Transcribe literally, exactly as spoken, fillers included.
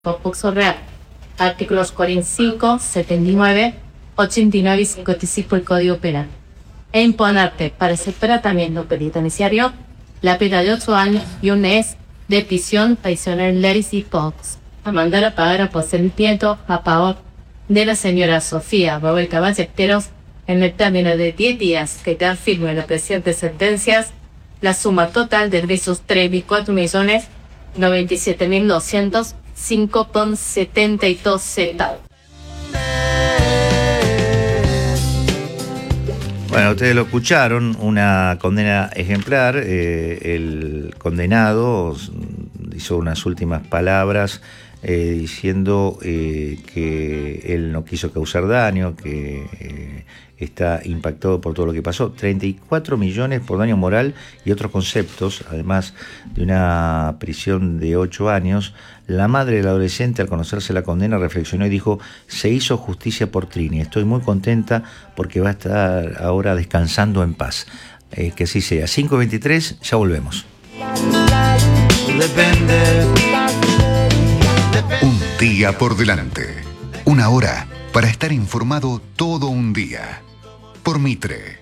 concurso real. Artículos cuarenta y cinco, setenta y nueve, ochenta y nueve y cincuenta y cinco del Código Penal. E imponerte para ese tratamiento penitenciario la pena de ocho años y un mes de prisión adicional leyes y Fox. A mandar a pagar a consentimiento a favor de la señora Sofía Babel Ballesteros en el término de diez días que quedan firme las presentes sentencias, la suma total de esos tres mil cuatro millones noventa y siete mil doscientos cinco con setenta y dos centavos. Bueno, ustedes lo escucharon, una condena ejemplar. Eh, el condenado hizo unas últimas palabras eh, diciendo eh, que él no quiso causar daño, que eh, está impactado por todo lo que pasó. treinta y cuatro millones por daño moral y otros conceptos, además de una prisión de ocho años. La madre del adolescente, al conocerse la condena, reflexionó y dijo: se hizo justicia por Trini, estoy muy contenta porque va a estar ahora descansando en paz. Eh, que así sea. cinco veintitrés, ya volvemos. Un día por delante. Una hora para estar informado todo un día. Por Mitre.